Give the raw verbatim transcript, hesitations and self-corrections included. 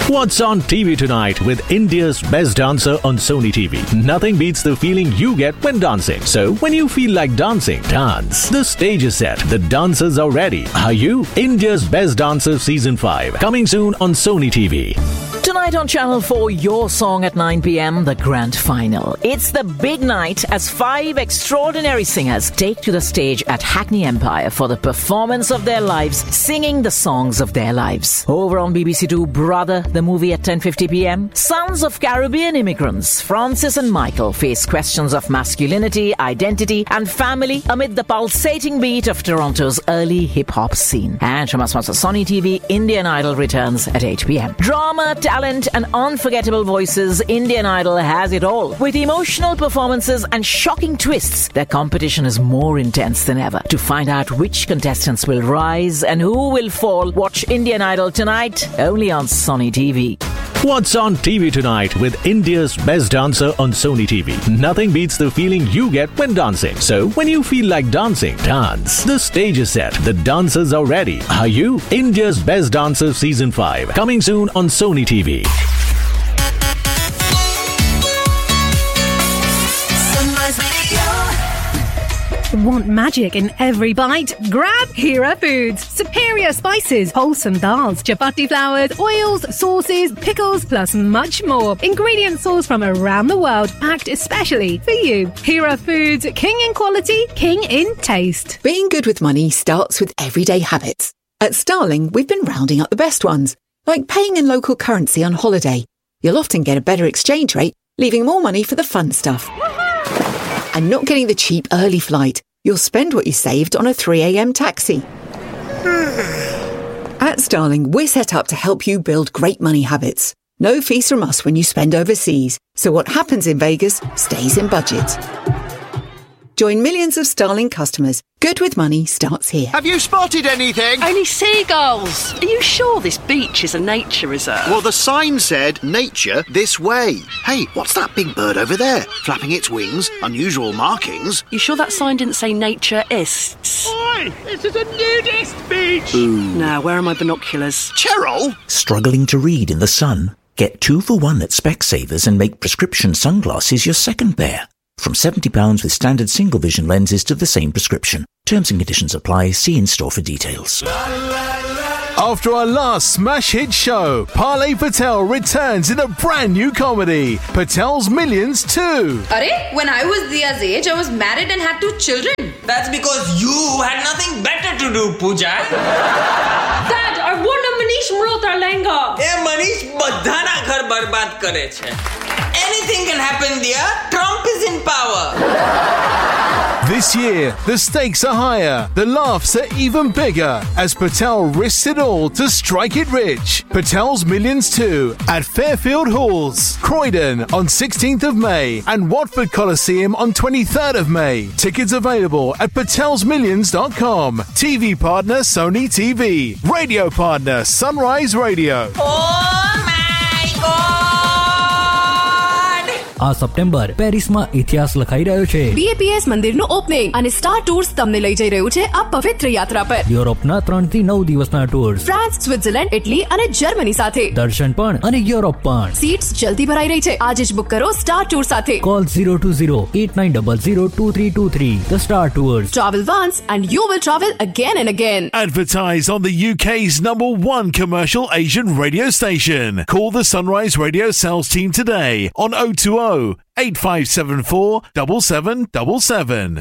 What's on T V tonight with India's best dancer on Sony T V? Nothing beats the feeling you get when dancing. So when you feel like dancing, dance. The stage is set. The dancers are ready. Are you? India's Best Dancer Season five. Coming soon on Sony T V. Tonight on Channel four, Your Song at nine p.m, the grand final. It's the big night as five extraordinary singers take to the stage at Hackney Empire for the performance of their lives, singing the songs of their lives. Over on B B C Two, Brother, the movie at ten fifty p.m. Sons of Caribbean immigrants, Francis and Michael face questions of masculinity, identity and family amid the pulsating beat of Toronto's early hip-hop scene. And from our sponsor Sony T V, Indian Idol returns at eight p.m. Drama, talent and unforgettable voices, Indian Idol has it all. With emotional performances and shocking twists, their competition is more intense than ever. To find out which contestants will rise and who will fall, watch Indian Idol tonight, only on Sony T V. What's on T V tonight with India's best dancer on Sony T V? Nothing beats the feeling you get when dancing. So when you feel like dancing, dance. The stage is set. The dancers are ready. Are you? India's Best Dancer Season five. Coming soon on Sony T V. Want magic in every bite? Grab Hira Foods. Superior spices, wholesome dals, chapati flours, oils, sauces, pickles, plus much more. Ingredient sourced from around the world, packed especially for you. Hira Foods, king in quality, king in taste. Being good with money starts with everyday habits. At Starling, we've been rounding up the best ones, like paying in local currency on holiday. You'll often get a better exchange rate, leaving more money for the fun stuff. And not getting the cheap early flight. You'll spend what you saved on a three a.m. taxi. At Starling, we're set up to help you build great money habits. No fees from us when you spend overseas, so what happens in Vegas stays in budget. Join millions of Starling customers. Good with money starts here. Have you spotted anything? Only seagulls. Are you sure this beach is a nature reserve? Well, the sign said, nature this way. Hey, what's that big bird over there? Flapping its wings, unusual markings. You sure that sign didn't say naturists? Oi, this is a nudist beach. Ooh. Now, where are my binoculars? Cheryl? Struggling to read in the sun? Get two for one at Specsavers and make prescription sunglasses your second pair. From seventy pounds with standard single vision lenses to the same prescription. Terms and conditions apply. See in-store for details. After our last smash hit show, Parley Patel returns in a brand new comedy, Patel's Millions two. Arey, when I was Dia's age, I was married and had two children. That's because you had nothing better to do, Pooja. Dad, I won a Manish Malhotra lehenga. Eh, Manish badhana ghar barbad kare chhe. Anything can happen, dear. Trump is in power. This year, the stakes are higher, the laughs are even bigger as Patel risks it all to strike it rich. Patel's Millions two at Fairfield Halls, Croydon on sixteenth of May and Watford Coliseum on twenty-third of May. Tickets available at patels millions dot com. T V partner Sony T V. Radio partner Sunrise Radio. Oh my God! આ September પેરિસમાં ઇતિહાસ લખાઈ રહ્યો છે. BAPS મંદિરનું opening અને star tours તમને લઈ જઈ રહ્યું છે આ પવિત્ર યાત્રા પર. યુરોપના ત્રણ થી નવ દિવસના ટૂર્સ, ફ્રાન્સ, સ્વિટ્ઝરલેન્ડ, ઇટલી અને જર્મની સાથે. દર્શન પણ અને યુરોપ પણ. સીટ્સ જલ્દી ભરાઈ રહી છે. આજે જ બુક કરો સ્ટાર ટૂર સાથે. Call zero two zero eight nine zero zero two three two three. The Star Tours. Travel once and you will travel again and again. Advertise on the U K's number one commercial Asian radio station. Call the Sunrise Radio sales team today on oh two oh eight five seven four seven seven seven seven.